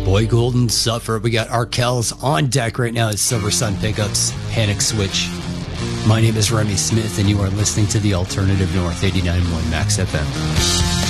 Boy Golden Suffer. We got Arkells on deck right now at Silver Sun Pickups, Panic Switch. My name is Remy Smith, and you are listening to the Alternative North 89.1 Max FM.